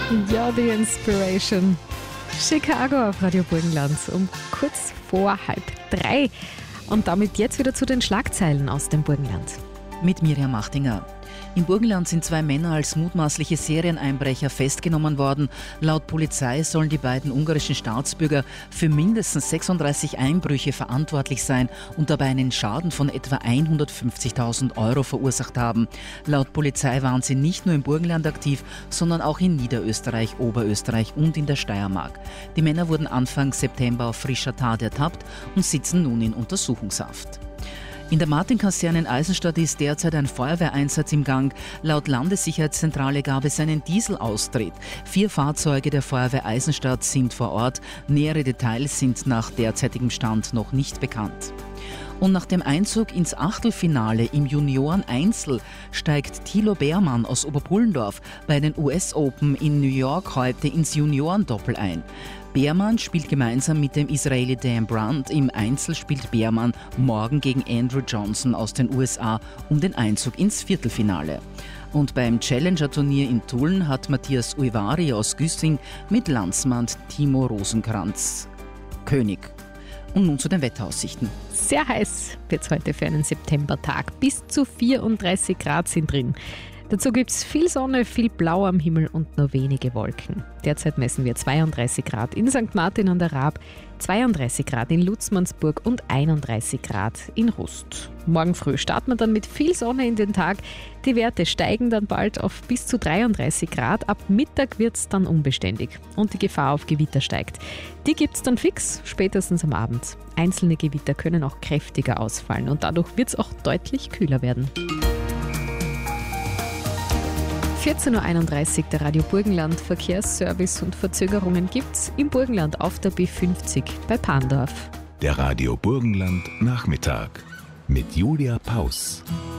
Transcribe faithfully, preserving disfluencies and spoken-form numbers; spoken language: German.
Ja, die Inspiration. Chicago auf Radio Burgenland um kurz vor halb drei. Und damit jetzt wieder zu den Schlagzeilen aus dem Burgenland. Mit Miriam Machtinger. Im Burgenland sind zwei Männer als mutmaßliche Serieneinbrecher festgenommen worden. Laut Polizei sollen die beiden ungarischen Staatsbürger für mindestens sechsunddreißig Einbrüche verantwortlich sein und dabei einen Schaden von etwa hundertfünfzigtausend Euro verursacht haben. Laut Polizei waren sie nicht nur im Burgenland aktiv, sondern auch in Niederösterreich, Oberösterreich und in der Steiermark. Die Männer wurden Anfang September auf frischer Tat ertappt und sitzen nun in Untersuchungshaft. In der Martin-Kaserne in Eisenstadt ist derzeit ein Feuerwehreinsatz im Gang. Laut Landessicherheitszentrale gab es einen Dieselaustritt. Vier Fahrzeuge der Feuerwehr Eisenstadt sind vor Ort. Nähere Details sind nach derzeitigem Stand noch nicht bekannt. Und nach dem Einzug ins Achtelfinale im Junioren-Einzel steigt Thilo Beermann aus Oberpullendorf bei den U S Open in New York heute ins Juniorendoppel ein. Beermann spielt gemeinsam mit dem Israeli Dan Brandt. Im Einzel spielt Beermann morgen gegen Andrew Johnson aus den U S A um den Einzug ins Viertelfinale. Und beim Challenger-Turnier in Tulln hat Matthias Uivari aus Güssing mit Landsmann Timo Rosenkrantz König. Und nun zu den Wetteraussichten. Sehr heiß wird es heute für einen Septembertag. Bis zu vierunddreißig Grad sind drin. Dazu gibt es viel Sonne, viel Blau am Himmel und nur wenige Wolken. Derzeit messen wir zweiunddreißig Grad in Sankt Martin an der Raab, zweiunddreißig Grad in Lutzmannsburg und einunddreißig Grad in Rust. Morgen früh starten wir dann mit viel Sonne in den Tag. Die Werte steigen dann bald auf bis zu dreiunddreißig Grad. Ab Mittag wird es dann unbeständig und die Gefahr auf Gewitter steigt. Die gibt es dann fix, spätestens am Abend. Einzelne Gewitter können auch kräftiger ausfallen und dadurch wird es auch deutlich kühler werden. vierzehn Uhr einunddreißig, der Radio Burgenland. Verkehrsservice und Verzögerungen gibt's im Burgenland auf der B fünfzig bei Pandorf. Der Radio Burgenland Nachmittag mit Julia Paus.